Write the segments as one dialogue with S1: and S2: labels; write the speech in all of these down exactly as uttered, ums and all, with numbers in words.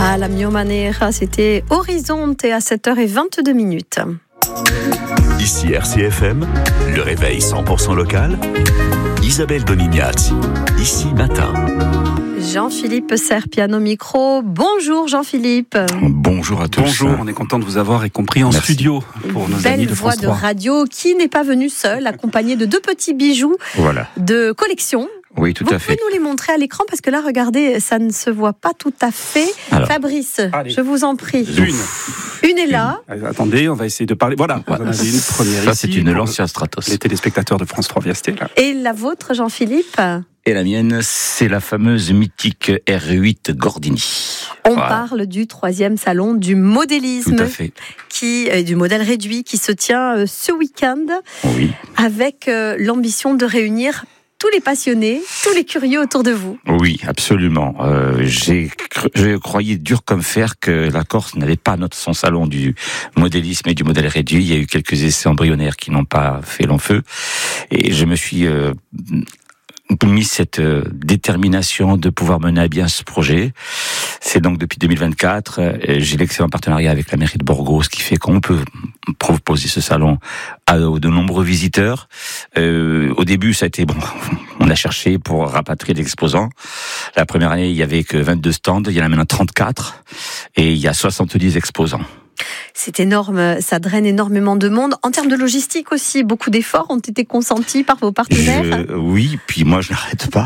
S1: Ah, la mia maniera, c'était Horizonte à sept heures vingt-deux minutes.
S2: Ici R C F M, le réveil cent pour cent local. Isabelle Donignazzi, ici matin.
S1: Jean-Philippe Serpiano micro. Bonjour Jean-Philippe.
S3: Bonjour à tous.
S4: Bonjour, on est content de vous avoir, y compris en
S3: Merci.
S4: studio pour nos
S1: Belle
S4: amis de
S1: voix
S4: France
S1: de
S4: trois.
S1: radio qui n'est pas venue seule, accompagnée de deux petits bijoux
S3: Voilà.
S1: de collection.
S3: Oui, tout
S1: Vous
S3: à fait.
S1: pouvez nous les montrer à l'écran parce que là, regardez, ça ne se voit pas tout à fait.
S3: Alors.
S1: Fabrice,
S4: Allez.
S1: je vous en prie.
S4: Une.
S1: Une est là.
S4: Euh, Attendez, on va essayer de parler. Voilà, vous en avez une première
S3: Ça,
S4: ici.
S3: c'est une
S4: pour
S3: Lancia Stratos.
S4: Les téléspectateurs de France trois Viasté, là.
S1: Et la vôtre, Jean-Philippe?
S3: Et la mienne, c'est la fameuse mythique R huit Gordini.
S1: On
S3: Voilà.
S1: parle du troisième salon du modélisme,
S3: Tout à fait.
S1: qui euh, du modèle réduit, qui se tient euh, ce week-end,
S3: Oui.
S1: avec euh, l'ambition de réunir tous les passionnés, tous les curieux autour de vous.
S3: Oui, absolument. Euh, j'ai, cru- je croyais dur comme fer que la Corse n'avait pas notre son salon du modélisme et du modèle réduit. Il y a eu quelques essais embryonnaires qui n'ont pas fait long feu, et je me suis euh, mis cette euh, détermination de pouvoir mener à bien ce projet. C'est donc depuis deux mille vingt-quatre, euh, j'ai l'excellent partenariat avec la mairie de Borgo, ce qui fait qu'on peut proposer ce salon à de nombreux visiteurs. Euh, au début, ça a été bon. On a cherché pour rapatrier des exposants. La première année, il y avait que vingt-deux stands. Il y en a maintenant trente-quatre. Et il y a soixante-dix exposants.
S1: C'est énorme, ça draine énormément de monde. En termes de logistique aussi, beaucoup d'efforts ont été consentis par vos partenaires.
S3: Je, oui, puis moi, je n'arrête pas.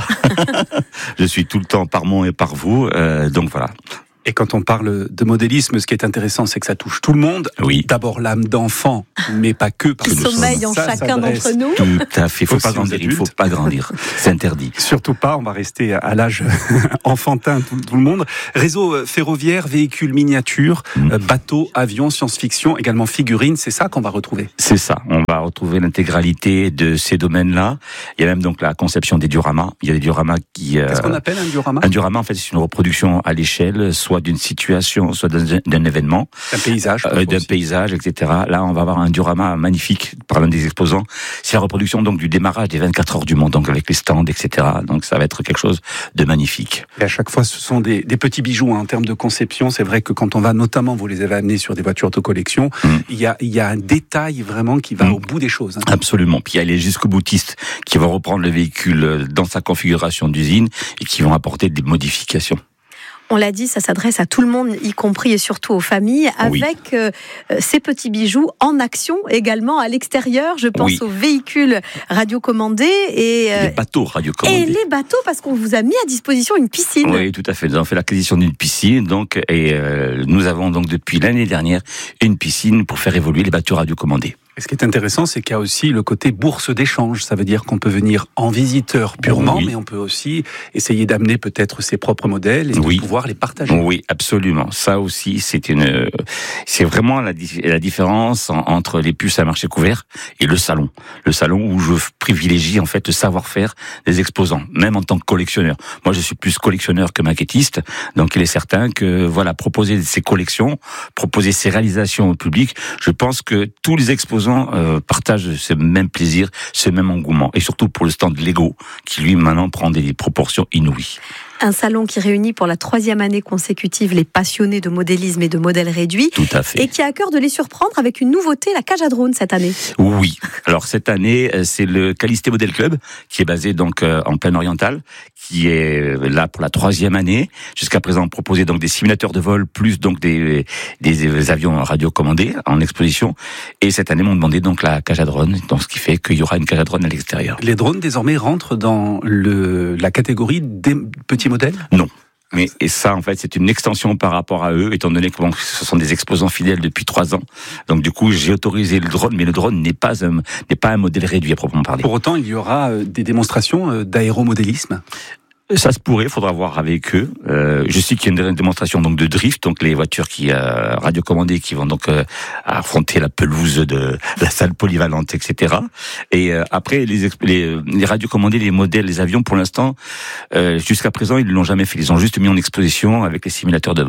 S3: Je suis tout le temps par moi et par vous. Euh, donc voilà.
S4: Et quand on parle de modélisme, ce qui est intéressant, c'est que ça touche tout le monde.
S3: Oui.
S4: D'abord l'âme d'enfant, mais pas que. Parce
S1: Qui
S4: que
S1: sommeille en
S4: ça
S1: chacun
S4: s'adresse
S1: d'entre nous.
S3: Tout à fait. Il faut
S4: Aussi
S3: pas
S4: aux
S3: grandir. Il faut
S4: adultes.
S3: pas grandir. C'est interdit.
S4: Surtout pas, on va rester à l'âge enfantin, tout, tout le monde. Réseau ferroviaire, véhicules miniatures,
S3: Mmh.
S4: euh, bateaux, avions, science-fiction, également figurines, c'est ça qu'on va retrouver.
S3: C'est ça. On va retrouver l'intégralité de ces domaines-là. Il y a même donc la conception des dioramas. Il y a des dioramas qui... euh,
S4: Qu'est-ce qu'on appelle un diorama?
S3: Un diorama, en fait, c'est une reproduction à l'échelle, soit d'une situation, soit d'un, d'un événement,
S4: Un paysage.
S3: euh, d'un
S4: aussi.
S3: paysage, et cetera. Là, on va avoir un diorama magnifique par l'un des exposants. C'est la reproduction donc du démarrage des vingt-quatre heures du monde, donc avec les stands, et cetera. Donc ça va être quelque chose de magnifique.
S4: Et à chaque fois, ce sont des, des petits bijoux hein, en termes de conception. C'est vrai que quand on va, notamment, vous les avez amenés sur des voitures de collection,
S3: Mm.
S4: il y a, il y a un détail vraiment qui va
S3: Mm.
S4: au bout des choses. Hein.
S3: Absolument. Puis il y a les jusqu'au boutistes qui vont reprendre le véhicule dans sa configuration d'usine et qui vont apporter des modifications.
S1: On l'a dit, ça s'adresse à tout le monde, y compris et surtout aux familles,
S3: Oui.
S1: avec euh, ces petits bijoux en action également à l'extérieur. Je pense
S3: Oui.
S1: aux véhicules radiocommandés et, euh,
S3: Les bateaux
S1: et
S3: radiocommandés.
S1: les bateaux, parce qu'on vous a mis à disposition une piscine.
S3: Oui, tout à fait. Nous avons fait l'acquisition d'une piscine, donc, et euh, nous avons donc depuis l'année dernière une piscine pour faire évoluer les bateaux radiocommandés.
S4: Et ce qui est intéressant, c'est qu'il y a aussi le côté bourse d'échange. Ça veut dire qu'on peut venir en visiteur purement,
S3: Oui.
S4: mais on peut aussi essayer d'amener peut-être ses propres modèles et
S3: Oui.
S4: de pouvoir les partager.
S3: Oui, absolument. Ça aussi, c'est une, c'est vraiment la, la différence en, entre les puces à marché couvert et le salon. Le salon où je privilégie en fait le savoir-faire des exposants, même en tant que collectionneur. Moi, je suis plus collectionneur que maquettiste, donc il est certain que voilà, proposer ces collections, proposer ces réalisations au public, je pense que tous les exposants euh, partagent ce même plaisir, ce même engouement, et surtout pour le stand Lego, qui lui maintenant prend des proportions inouïes.
S1: Un salon qui réunit pour la troisième année consécutive les passionnés de modélisme et de modèles réduits.
S3: Tout à fait.
S1: Et qui a à cœur de les surprendre avec une nouveauté, la cage à drone cette année.
S3: Oui. Alors cette année, c'est le Calisté Model Club qui est basé donc en Plaine Orientale, qui est là pour la troisième année. Jusqu'à présent, on proposait donc des simulateurs de vol plus donc des des avions radiocommandés en exposition. Et cette année, on demandait donc la cage à drone, donc ce qui fait qu'il y aura une cage à drone à l'extérieur.
S4: Les drones désormais rentrent dans le, la catégorie des petits modèles.
S3: Non. Mais et ça, en fait, c'est une extension par rapport à eux, étant donné que bon, ce sont des exposants fidèles depuis trois ans. Donc du coup, j'ai autorisé le drone, mais le drone n'est pas un n'est pas un modèle réduit à proprement parler.
S4: Pour autant, il y aura des démonstrations d'aéromodélisme.
S3: Ça se pourrait, il faudra voir avec eux. Euh, je sais qu'il y a une démonstration donc de drift, donc les voitures qui euh, radiocommandées qui vont donc euh, affronter la pelouse de la salle polyvalente, et cetera. Et euh, après les, les les radiocommandés, les modèles, les avions, pour l'instant, euh, jusqu'à présent, ils ne l'ont jamais fait. Ils ont juste mis en exposition avec les simulateurs de vol.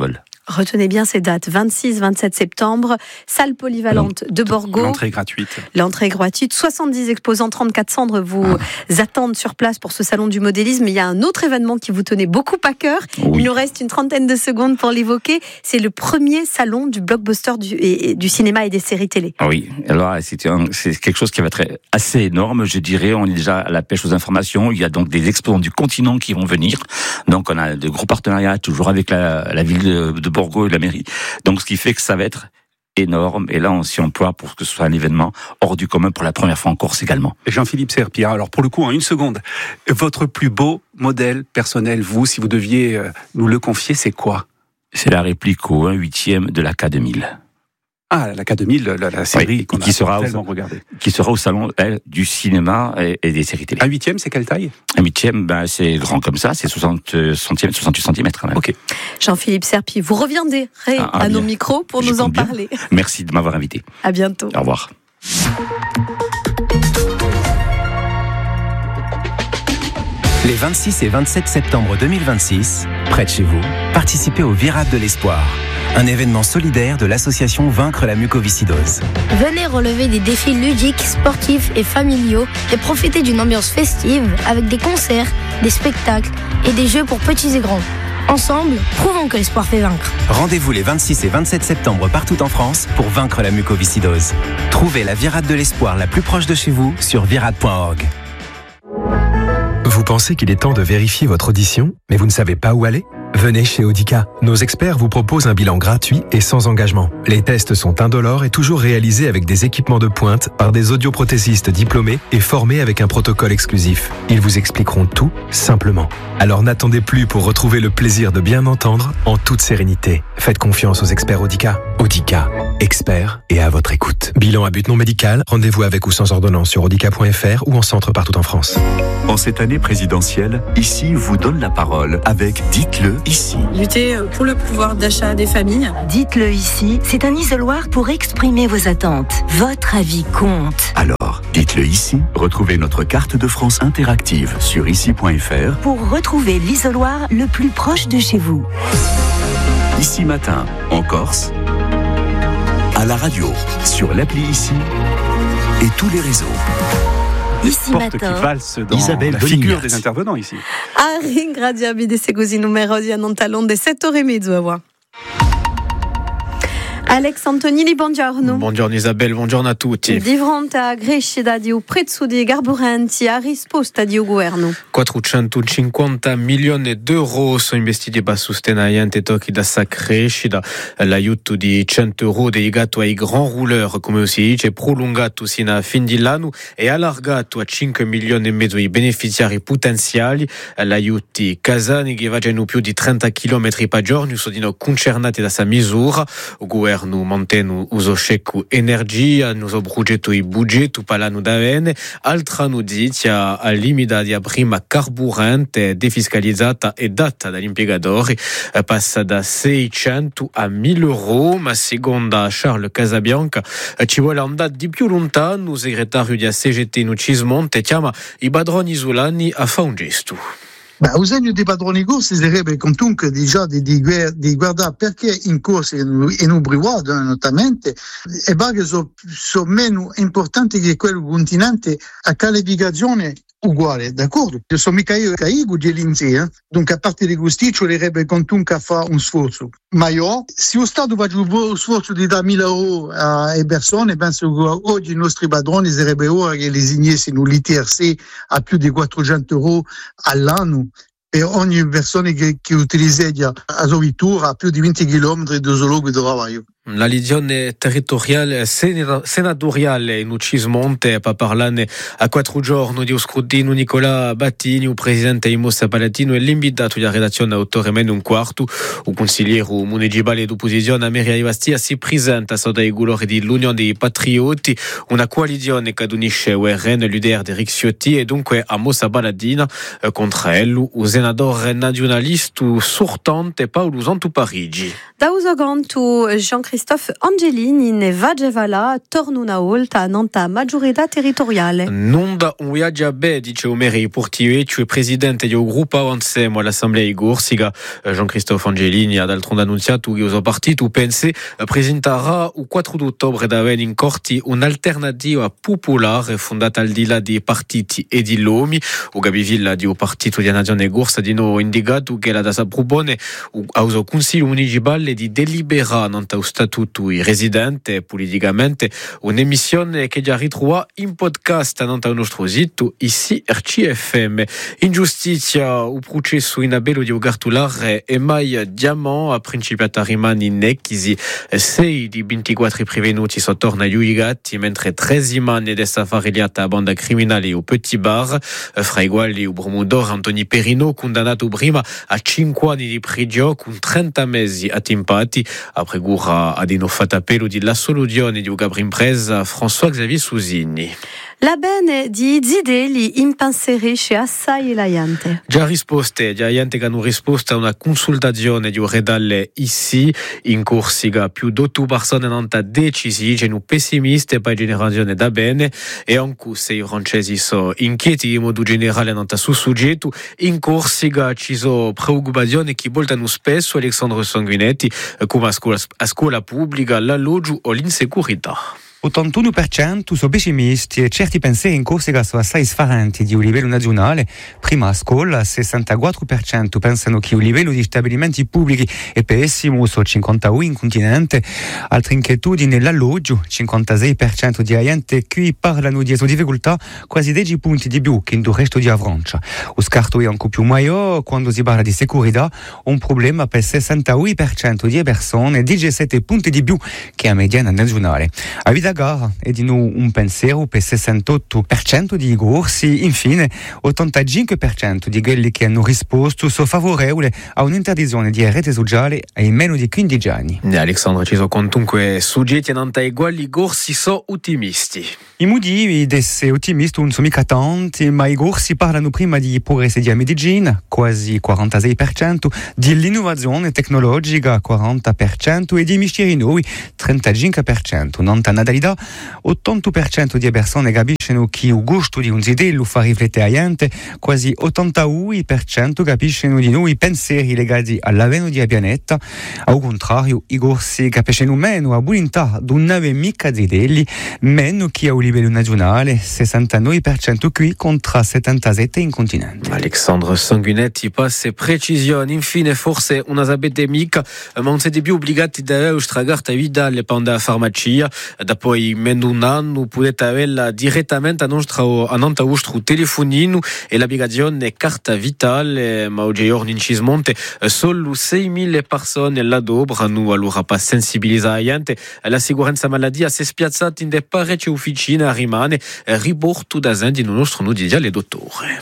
S1: Retenez bien ces dates, vingt-six vingt-sept septembre, salle polyvalente de Borgo.
S4: L'entrée est gratuite.
S1: L'entrée est gratuite, soixante-dix exposants, trente-quatre centres vous ah. attendent sur place pour ce salon du modélisme. Il y a un autre événement qui vous tenait beaucoup à cœur. Oui. Il nous reste une trentaine de secondes pour l'évoquer. C'est le premier salon du blockbuster du, et, et, du cinéma et des séries télé.
S3: Oui, alors c'est, un, c'est quelque chose qui va être assez énorme, je dirais. On est déjà à la pêche aux informations. Il y a donc des exposants du continent qui vont venir. Donc on a de gros partenariats toujours avec la, la ville de, de Borgo et la mairie. Donc ce qui fait que ça va être énorme. Et là, on s'y emploie pour que ce soit un événement hors du commun pour la première fois en Corse également.
S4: Jean-Philippe Serpillard, alors pour le coup, en une seconde, votre plus beau modèle personnel, vous, si vous deviez nous le confier, c'est quoi ?
S3: C'est la réplique au un huitième de la K deux mille.
S4: Ah, la K deux mille, la, la série oui, qu'on
S3: qui
S4: a
S3: sera
S4: tellement
S3: au,
S4: regardée.
S3: Qui sera au salon elle, du cinéma et, et des séries télé.
S4: Un huitième, c'est quelle taille ?
S3: Un huitième, ben, c'est grand comme ça, c'est soixante centimètres, soixante-huit centimètres quand même.
S4: Ok.
S1: Jean-Philippe Serpi, vous reviendrez ah, ah, à bien. nos micros pour Je nous en parler.
S3: Bien. Merci de m'avoir invité.
S1: À bientôt.
S3: Au revoir.
S5: Les vingt-six et vingt-sept septembre deux mille vingt-six, près de chez vous, participez au Virade de l'Espoir, un événement solidaire de l'association Vaincre la mucoviscidose.
S6: Venez relever des défis ludiques, sportifs et familiaux et profiter d'une ambiance festive avec des concerts, des spectacles et des jeux pour petits et grands. Ensemble, prouvons que l'espoir fait vaincre.
S5: Rendez-vous les vingt-six et vingt-sept septembre partout en France pour vaincre la mucoviscidose. Trouvez la Virade de l'Espoir la plus proche de chez vous sur virade point org.
S7: Vous pensez qu'il est temps de vérifier votre audition, mais vous ne savez pas où aller ? Venez chez Audica. Nos experts vous proposent un bilan gratuit et sans engagement. Les tests sont indolores et toujours réalisés avec des équipements de pointe par des audioprothésistes diplômés et formés avec un protocole exclusif. Ils vous expliqueront tout simplement. Alors n'attendez plus pour retrouver le plaisir de bien entendre en toute sérénité. Faites confiance aux experts Audica. Audica, experts et à votre écoute. Bilan à but non médical, rendez-vous avec ou sans ordonnance sur audica point f r ou en centre partout en France.
S2: En cette année présidentielle, Ici vous donne la parole avec Dites-le ici.
S8: Lutter pour le pouvoir d'achat des familles.
S9: Dites-le ici, c'est un isoloir pour exprimer vos attentes. Votre avis compte.
S2: Alors, dites-le ici. Retrouvez notre carte de France interactive sur ici point f r
S9: pour retrouver l'isoloir le plus proche de chez vous.
S2: Ici matin, en Corse, à la radio, sur l'appli Ici et tous les réseaux.
S1: Ici
S4: porte
S1: matin.
S4: Qui valse dans
S2: Isabelle
S4: la figure
S2: Donignat.
S4: des intervenants ici.
S1: A ringraziarvi di seguire numero di Annontalonde sette ore e mezzo. Alex Antonini, buongiorno.
S10: Buongiorno Isabelle, buongiorno a tutti.
S1: Di fronte a crescita di un prezzo di carburanti, a risposta di governo.
S10: quattrocentocinquanta milioni d'euro sono investiti per sostenere tocchi da sta crescita. L'aiuto di cento euro dedicato ai grand rouleurs, come si dice, prolungato sino a fin di anno e allargato a cinque milioni e mezzo di beneficiari potenziali. L'aiuti casani che vanno più di trenta chilometri per giorno sono concernati da questa misura. Il governo nu mantenu uso scecu energia, nu so brugeto i budgetu palanu da vene, altra notizia a limita di prima carburante defiscalizzata e data dagli impiegatori passa da seicento a mille euro, ma seconda Charles Casabianca ci vuole andare di più lontano. Il segretario di A C G T Nucismonte chiama i padroni isolani a fare un gesto.
S11: Beh, il segno dei padroni corsi sarebbe comunque già di, di, di guardare perché in corsa e in brivato notamment e perché sono so meno importanti che quello continente a qualificazione uguale, d'accordo? Io sono mica io che io di l'Inzea, dunque a parte di gusti ci vorrebbe comunque a fare un sforzo. Ma io, se lo Stato fa un sforzo di dare mille euro alle persone, penso che oggi i nostri padroni sarebbe ora che li signassero l'I T R C a più di quattrocento euro all'anno per ogni persona che, che utilizza la sua vettura a più di venti chilometri da suo luogo di lavoro.
S10: La lezione territoriale senatoriale in Ucismonte per parlare a quattro giorni di scrutino Nicola Battini, il presidente di Mossa Palatino e l'invitato della redazione autore meno un quarto. Il consigliere municipale d'opposizione a Maria di Bastia si presenta sotto i colori dell'Unione dei Patrioti, una coalizione che unisce U R N, l'U D R di Rixiotti e dunque a Mossa Paladina contro lui il senatore nazionalista sortante Paolo Santu Parigi.
S1: Da uso gantu Jean-Christophe Jean-Christophe Angelini ne Vagevala torna una volta a Nanta Maggiorita Territoriale.
S10: Non da un viaggio be, dice Omeri Portiue, tu es presidente del gruppo Avancemo all'Assemblea Igorsiga. Jean-Christophe Angelini ha d'altronde annunziato che il partito pense presenterà il quattro ottobre da in corti un'alternativa popolare fondata al di là dei partiti e di lomi. O Gabivilla di un partito di nazione Gorsa di no indicato che la da sa propone al Consiglio Municipale di deliberare nel statuto i residenti politicamente un'emissione che già ritrova in podcast nel nostro sito ici R C F M. In giustizia il processo in abello di Ugartulare e mai Diamant a principiata rimani necchisi sei di ventiquattro prevenuti sottorno agli uigati mentre tredici manni dessa farigliata a banda criminale o Petit Bar fra i quali il Bromodor Antoni Perino condannato prima a cinque anni di prigione con trenta mesi attimpati a pregura ad inofata pelo di la soluzione di Ugabri Impresa François Xavier Susini.
S1: La bene di Zideli impensierisce assai la gente.
S10: Già risposte, già gente che hanno risposto a una consultazione di un redalle ici in Corsica, più di otto persone non hanno decisi, sono pessimiste per generazione da bene e anche se i francesi sono inquieti in modo generale non su soggetto, in Corsica ci sono preoccupazioni che voltano spesso Alessandro Sanguinetti come a scuola, a scuola pubblica, l'alloggio o l'insicurezza.
S12: ottantuno per cento sono pessimisti e certi pensieri in Corsica sono assai sfaranti di un livello nazionale. Prima a scuola, sessantaquattro per cento pensano che il livello di stabilimenti pubblici è pessimo, su cinquantadue in continente. Altre inquietudini nell'alloggio, cinquantasei per cento di gente qui parlano di difficoltà quasi dieci punti di più che nel resto di Francia. Lo scarto è anche più maggiore quando si parla di sicurezza, un problema per sessantadue per cento di persone, diciassette punti di più che la mediana nazionale. A vita gara e di nuovo un pensiero per sessantotto per cento di corsi, infine ottantacinque per cento di quelli che hanno risposto sono favorevoli a un'interdizione di rete sociale ai meno di quindici anni.
S10: Alexandre, ci sono comunque soggetti non uguali, i corsi sono ottimisti.
S12: I motivi di essere ottimisti non sono mica tanti, ma i corsi parlano prima di progressi di medicina, quasi quarantasei per cento, dell'innovazione tecnologica, quaranta per cento, e di mestieri nuovi, trentacinque per cento. Non ta natalità, ottanta per cento di persone capiscono che il gusto di un zidello fa riflettere la gente, quasi ottantadue per cento capiscono di noi pensieri legati all'avvento del pianeta. Al contrario, i corsi capiscono meno la volontà di non avere mica zidelli, meno che a livello nazionale, sessantanove per cento qui contro settantasette in continente.
S10: Alexandre Sanguinetti passe precisioni. Infine, forse una sapete mica, ma non siete più obbligati ad avere una carta vitale quando a farmacia. Dopo meno un anno potete averla direttamente a nostro, a nostro telefonino e l'applicazione carta vitale, ma oggi in Cismonte solo seimila persone la dobrano, allora per sensibilizzare la gente la sicurezza malattia si è spiazzata in parecchie officine, rimane riporto da aziende in nostro nudiale dottore.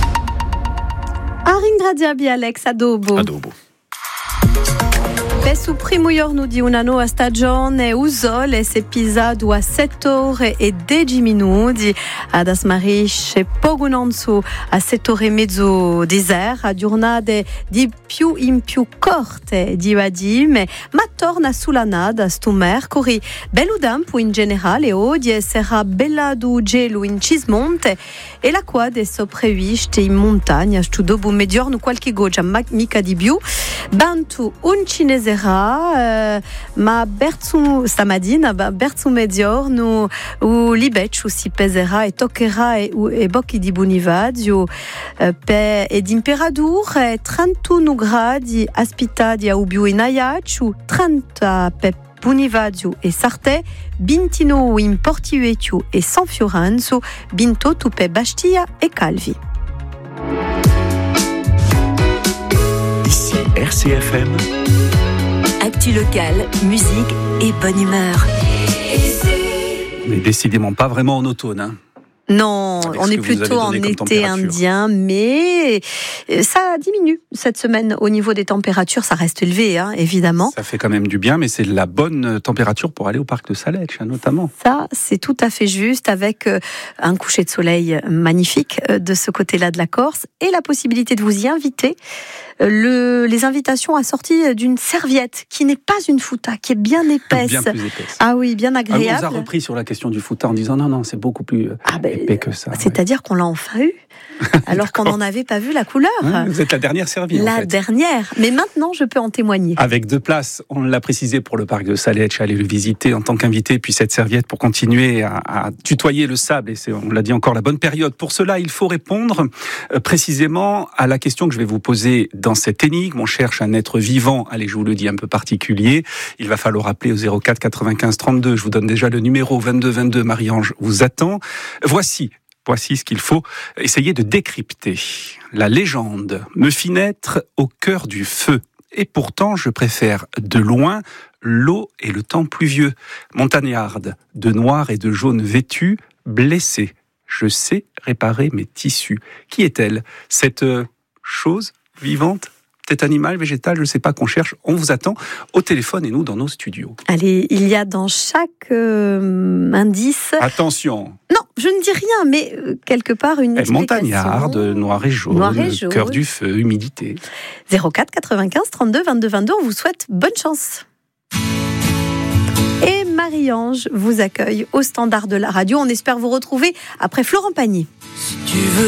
S1: A ringraziabi Alex, adobo.
S10: Adobo.
S1: Per su primo giorno di una nuova stagione, il sole si è pisato a sette ore e dieci minuti, ad Asmarisce poco non su a sette ore e mezzo di sera, a giornate di più in più corte di Vadime, ma torna sulla nada sto mercoledì. Bello tempo in generale, oggi sarà bella du gelo in Cismonte e la quadra è sopravvista in montagna, sto dopo mezzogiorno qualche goccia, ma mica di più. Bantu un cinese Uh, ma berzu stamattina berzu mezzogiorno u libeccio si peserà e toccherà e, e bocchi di Bonivadio uh, pe, ed temperature trentuno gradi aspitati a Ubiu in Ajaccio, trenta per Bonivadio e Sartè, ventinove in Portivetio e San Fiorenzo, ventotto per Bastia e Calvi.
S2: Ici R C F M.
S9: Actu local, musique et bonne humeur.
S4: Mais décidément pas vraiment en automne. Hein.
S1: Non,
S4: Avec
S1: on
S4: ce
S1: est
S4: que vous avez
S1: plutôt en
S4: donné comme
S1: été
S4: température.
S1: indien, mais ça diminue cette semaine au niveau des températures. Ça reste élevé, hein, évidemment.
S4: Ça fait quand même du bien, mais c'est la bonne température pour aller au parc de Saletch, hein, notamment.
S1: Ça, c'est tout à fait juste, avec un coucher de soleil magnifique de ce côté-là de la Corse et la possibilité de vous y inviter. Le, les invitations assorties d'une serviette qui n'est pas une fouta, qui est bien épaisse.
S4: Bien plus épaisse.
S1: Ah oui, bien
S4: Ah,
S1: agréable.
S4: on vous a repris sur la question du fouta en disant non, non, c'est beaucoup plus
S1: ah ben,
S4: épais que ça.
S1: C'est-à-dire ouais. qu'on l'a enfin eu, alors qu'on n'en avait pas vu la couleur.
S4: Hein, vous êtes la dernière servie.
S1: La
S4: en fait.
S1: dernière, mais maintenant je peux en témoigner.
S4: Avec deux places, on l'a précisé pour le parc de Saletch, allez le visiter en tant qu'invité, puis cette serviette pour continuer à, à tutoyer le sable, et c'est, on l'a dit encore, la bonne période. Pour cela, il faut répondre euh, précisément à la question que je vais vous poser dans cette énigme. On cherche un être vivant, allez, je vous le dis, un peu particulier. Il va falloir appeler au zéro quatre quatre-vingt-quinze trente-deux, je vous donne déjà le numéro vingt-deux vingt-deux, Marie-Ange vous attend. Voici Voici ce qu'il faut essayer de décrypter. La légende me fit naître au cœur du feu. Et pourtant, je préfère de loin l'eau et le temps pluvieux. Montagnarde, de noir et de jaune vêtue, blessée. Je sais réparer mes tissus. Qui est-elle ? Cette chose vivante ? Cet animal, végétal, je ne sais pas, qu'on cherche. On vous attend au téléphone et nous dans nos studios.
S1: Allez, il y a dans chaque euh, indice...
S4: Attention.
S1: Non, je ne dis rien, mais euh, quelque part une explication.
S4: Montagnarde, noir et jaune,
S1: noir et jaune.
S4: Cœur du feu, humidité.
S1: zéro quatre quatre-vingt-quinze trente-deux vingt-deux vingt-deux, on vous souhaite bonne chance. Et Marie-Ange vous accueille au standard de la radio. On espère vous retrouver après Florent Pagny.
S13: Si tu veux